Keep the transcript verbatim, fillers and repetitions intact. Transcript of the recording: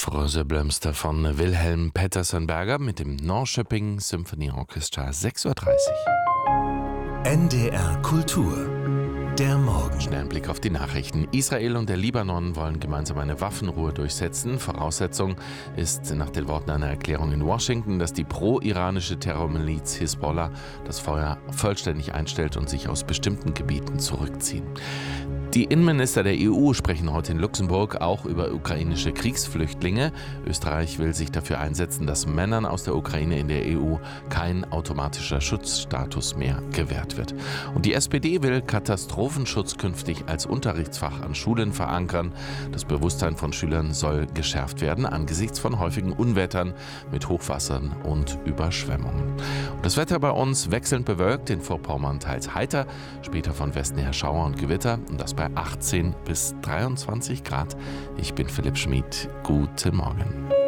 Fröse Blömster von Wilhelm Pettersen-Berger mit dem Norrköping Symphony Orchestra, sechs Uhr dreißig. N D R Kultur. Der Morgen. Schnell ein Blick auf die Nachrichten. Israel und der Libanon wollen gemeinsam eine Waffenruhe durchsetzen. Voraussetzung ist nach den Worten einer Erklärung in Washington, dass die pro-iranische Terrormiliz Hisbollah das Feuer vollständig einstellt und sich aus bestimmten Gebieten zurückziehen. Die Innenminister der E U sprechen heute in Luxemburg auch über ukrainische Kriegsflüchtlinge. Österreich will sich dafür einsetzen, dass Männern aus der Ukraine in der E U kein automatischer Schutzstatus mehr gewährt wird. Und die S P D will Katastrophenschutz künftig als Unterrichtsfach an Schulen verankern. Das Bewusstsein von Schülern soll geschärft werden angesichts von häufigen Unwettern mit Hochwassern und Überschwemmungen. Und das Wetter bei uns wechselnd bewölkt, in Vorpommern teils heiter, später von Westen her Schauer und Gewitter und das bei achtzehn bis dreiundzwanzig Grad. Ich bin Philipp Schmid. Guten Morgen.